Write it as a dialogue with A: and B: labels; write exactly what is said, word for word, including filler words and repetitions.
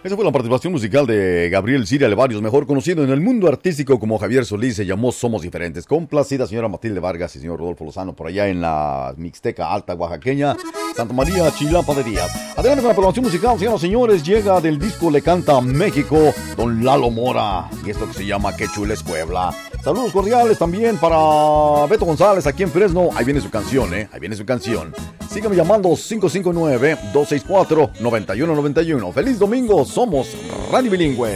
A: Esa fue la participación musical de Gabriel Siria Levarios, mejor conocido en el mundo artístico como Javier Solís. Se llamó Somos Diferentes. Complacida señora Matilde Vargas y señor Rodolfo Lozano por allá en la Mixteca Alta Oaxaqueña, Santa María Chilapa de Díaz. Adelante con la programación musical, señoras y señores. Llega del disco Le Canta a México, don Lalo Mora. Y esto que se llama Qué chula es Puebla. Saludos cordiales también para Beto González aquí en Fresno. Ahí viene su canción, ¿eh? Ahí viene su canción. Síganme llamando cinco cinco nueve, dos seis cuatro, nueve uno nueve uno. Feliz domingo, somos Radio Bilingüe.